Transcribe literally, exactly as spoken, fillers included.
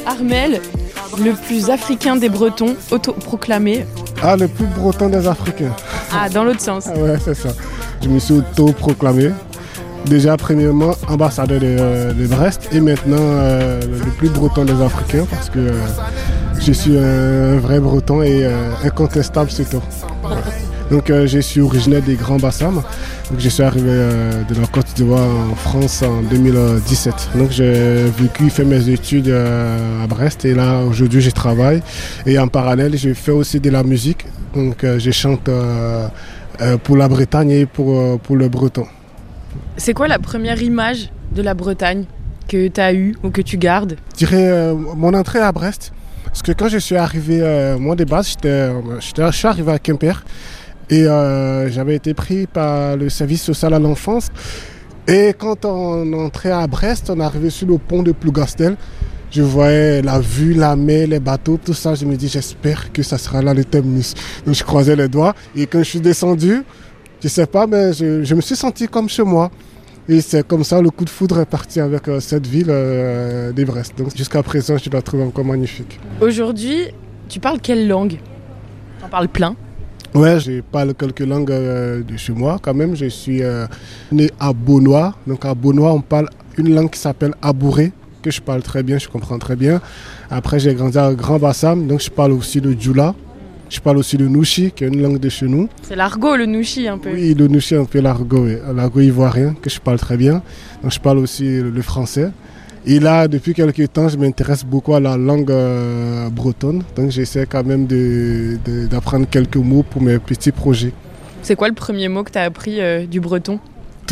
Armel, le plus africain des Bretons, autoproclamé. Ah, le plus breton des Africains. Ah, dans l'autre sens. Ah ouais, c'est ça. Je me suis autoproclamé. Déjà, premièrement, ambassadeur de, de Brest et maintenant euh, le plus breton des Africains parce que euh, je suis un vrai breton et euh, incontestable surtout. Ouais. Donc euh, je suis originaire des Grands Bassam. Donc je suis arrivé euh, de la Côte d'Ivoire en France en deux mille dix-sept. Donc j'ai vécu, fait mes études euh, à Brest et là aujourd'hui je travaille. Et en parallèle je fais aussi de la musique. Donc euh, je chante euh, euh, pour la Bretagne et pour, euh, pour le breton. C'est quoi la première image de la Bretagne que tu as eue ou que tu gardes? Je dirais euh, mon entrée à Brest. Parce que quand je suis arrivé, euh, moi de base, j'étais, j'étais, je suis arrivé à Quimper et euh, j'avais été pris par le service social à l'enfance. Et quand on entrait à Brest, on arrivait sur le pont de Plougastel. Je voyais la vue, la mer, les bateaux, tout ça. Je me dis, j'espère que ça sera là le terminus. Donc je croisais les doigts et quand je suis descendu, je sais pas, mais je, je me suis senti comme chez moi. Et c'est comme ça, le coup de foudre est parti avec euh, cette ville euh, d'Everest. Donc jusqu'à présent, je la trouve encore magnifique. Aujourd'hui, tu parles quelle langue? T'en parles plein? Ouais, je parle quelques langues euh, de chez moi quand même. Je suis euh, né à Beaunois. Donc à Beaunois, on parle une langue qui s'appelle Abouré, que je parle très bien, je comprends très bien. Après, j'ai grandi à Grand Bassam, donc je parle aussi le Djoula. Je parle aussi le Nouchi, qui est une langue de chez nous. C'est l'argot, le Nouchi, un peu. Oui, le Nouchi, un peu l'argot, oui. L'argot ivoirien, que je parle très bien. Donc, je parle aussi le français. Et là, depuis quelques temps, je m'intéresse beaucoup à la langue euh, bretonne. Donc, j'essaie quand même de, de, d'apprendre quelques mots pour mes petits projets. C'est quoi le premier mot que tu as appris euh, du breton ?